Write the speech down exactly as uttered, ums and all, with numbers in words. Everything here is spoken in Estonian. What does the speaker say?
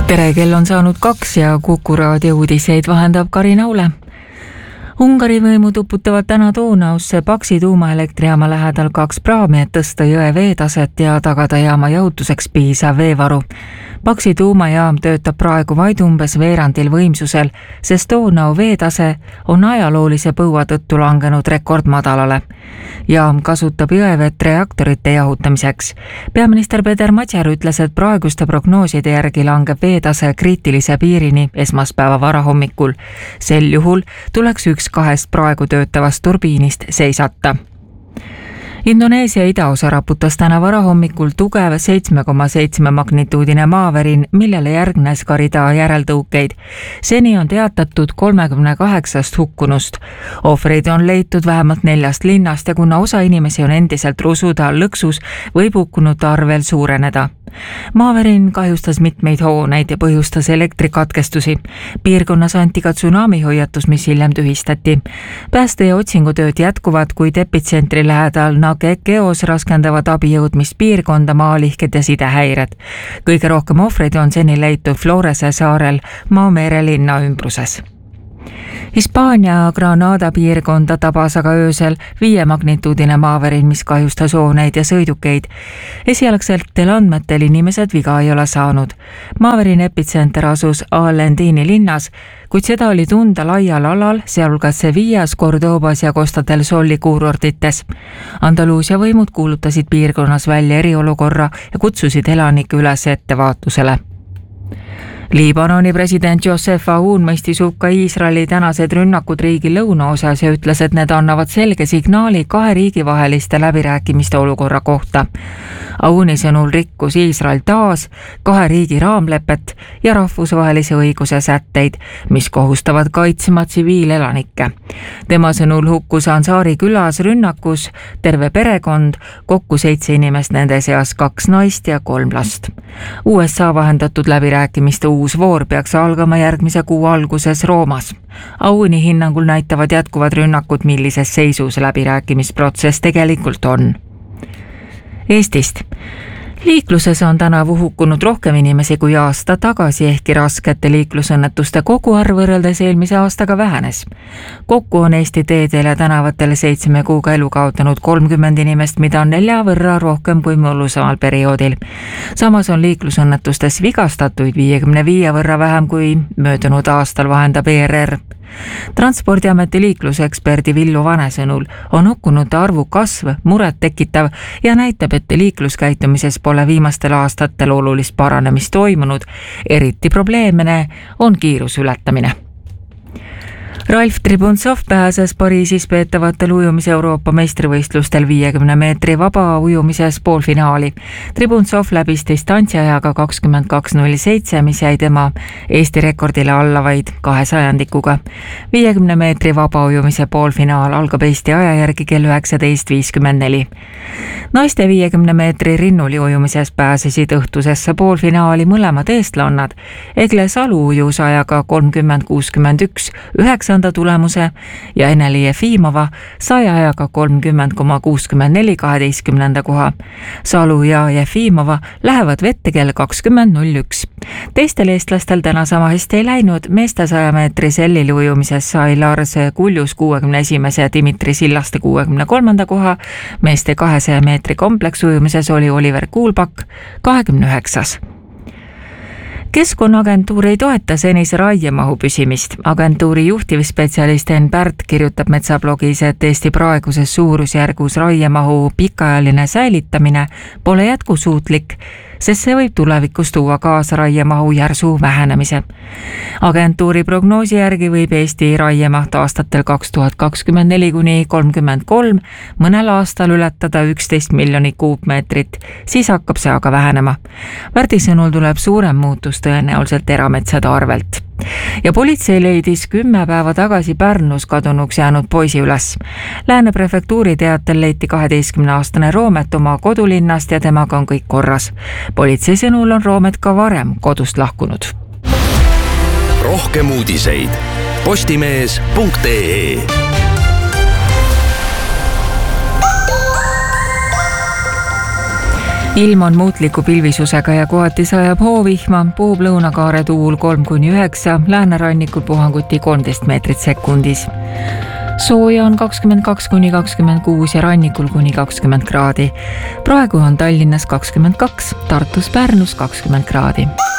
tere, kell on saanud kaks ja Kuku raadio uudiseid vahendab Karin Aule. Ungari võimud uputavad täna Donausse Paksi tuumaelektrijaama lähedal kaks praami, et tõsta jõe veetaset ja tagada jaama jahutuseks piisav veevaru. Paksi tuumajaam töötab praegu vaid umbes veerandil võimsusel, sest Donau veetase on ajaloolise põua tõttu langenud rekordmadalale. Jaam kasutab jõevett reaktorite jahutamiseks. Peaminister Peter Matjar ütles, et praeguste prognooside järgi langeb veetase kriitilise piirini esmaspäeva varahommikul. Sel juhul tuleks üks kahest praegu töötavast turbiinist seisata. Indoneesia idaosa raputas täna varahommikul tugev seitsme koma seitsme magnituudine maavärin, millele järgnes ka rida järeltõukeid. Seni on teatatud kolmekümne kaheksast hukkunust. Ohvreid on leitud vähemalt neljast linnast ja kuna osa inimesi on endiselt rusuda lõksus, võib hukkunute arv veel suureneda. Maavärin kahjustas mitmeid hooneid ja põhjustas elektrikatkestusi. Piirkonnas anti ka tsunamihoiatus, mis hiljem tühistati. Pääste- ja otsingutööd jätkuvad, kuid epitsentri lähedal Nagekeos raskendavad abi jõudmist piirkonda maalihked ja sidehäired. Kõige rohkem ohvreid on seni leitud Florese saarel Maomere linna ümbruses. Hispaania Granada piirkonda tabas aga öösel viie magnituudine maavärin, mis kahjustas hooneid ja sõidukeid. Esialgsetel andmetel inimesed viga ei ole saanud. Maavärin epitsenter asus Alendini linnas, kuid seda oli tunda laial alal, sealhulgas Sevillas, Cordobas ja Costa del Soli kuurortites. Andaluusia võimud kuulutasid piirkonnas välja eriolukorra ja kutsusid elanikke üles ettevaatusele. Liibanoni president Joseph Aoun mõistis hukka Iisraeli tänased rünnakud riigi lõunaosas ja ütles, et need annavad selge signaali kahe riigi vaheliste läbirääkimiste olukorra kohta. Aouni sõnul rikkus Iisrael taas kahe riigi raamlepet ja rahvusvahelise õiguse sätteid, mis kohustavad kaitsema tsiviilelanikke. Tema sõnul hukkus Ansari külas rünnakus terve perekond, kokku seitse inimest, nende seas kaks naist ja kolm last. U S A vahendatud läbirääkimiste uus voor peaks algama järgmise kuu alguses Roomas. Aouni hinnangul näitavad jätkuvad rünnakud, millises seisus läbirääkimisprotsess tegelikult on. Eestist. Liikluses on tänavu hukkunud rohkem inimesi kui aasta tagasi, ehkki raskete liiklusõnnetuste koguarv võrreldes eelmise aastaga vähenes. Kokku on Eesti teedel ja tänavatel seitsme kuuga elu kaotanud kolmkümmend inimest, mida on nelja võrra rohkem kui mullusamal perioodil. Samas on liiklusõnnetustes vigastatuid viiekümne viie võrra vähem kui möödunud aastal, vahendab E R R. Transpordiameti liikluseksperdi Villu Vane sõnul on hukkunute arvu kasv muret tekitav ja näitab, et liikluskäitumises pole viimastel aastatel olulist paranemist toimunud. Eriti probleemne on kiirusületamine. Ralf Tribuntsov pääses Pariisis peetavatel ujumise Euroopa meistrivõistlustel viiekümne meetri vaba ujumises poolfinaali. Tribuntsov läbis distantsiajaga kakskümmend kaks null seitse, mis jäi tema Eesti rekordile alla vaid kahe sajandikuga. viiekümne meetri vaba ujumise poolfinaal algab Eesti aja järgi kell üheksateist viiskümmend neli. Naiste viiekümne meetri rinnuli ujumises pääsesid õhtusesse poolfinaali mõlemad eestlannad. Egle Salu ujus ajaga kolmkümmend kuuskümmend üks üheksa tulemuse ja Ene-Li Jefimova sai ajaga kolmkümmend koma kuuskümmend neli kaheteistkümnenda koha. Salu ja Jefimova lähevad vette kell kakskümmend null üks. Teistel eestlastel täna sama hästi ei läinud. Meeste saja meetri sellili ujumises sai Lars Kuljus kuuekümne esimese ja Dimitri Sillaste kuuekümne kolmanda koha. Meeste kahesaja meetri kompleksujumises oli Oliver Kuulbak kahekümne üheksas. Keskkonnaagentuur ei toeta senise raiemahu püsimist. Agentuuri juhtivspetsialist Enn Pärt kirjutab metsablogis, et Eesti praeguses suurusjärgus raiemahu pikaajaline säilitamine pole jätkusuutlik, sest see võib tulevikus tuua kaasa raiemahu järsu vähenemise. Agentuuri prognoosi järgi võib Eesti raiemaht aastatel kaks tuhat kakskümmend neli kuni kolmkümmend kolm mõnel aastal ületada üksteist miljonit kuupmeetrit, siis hakkab see aga vähenema. Värdi sõnul tuleb suurem muutus tõenäoliselt erametsade arvelt. Ja politsei leidis kümme päeva tagasi Pärnus kadunuks jäänud poisi üles. Lääne prefektuuri teatel leiti kaheteistkümneaastane Roomet oma kodulinnast ja temaga on kõik korras. Politsei sõnul on Roomet ka varem kodust lahkunud. Rohkem uudiseid postimees punkt ee. ilm on muutliku pilvisusega ja kohati sajab hoovihma, puhub lõunakaare tuul kolm kuni üheksa, läänerannikul puhanguti kolmteist meetrit sekundis. Sooja on kakskümmend kaks kuni kakskümmend kuus ja rannikul kuni kakskümmend kraadi. Praegu on Tallinnas kakskümmend kaks, Tartus, Pärnus kakskümmend kraadi.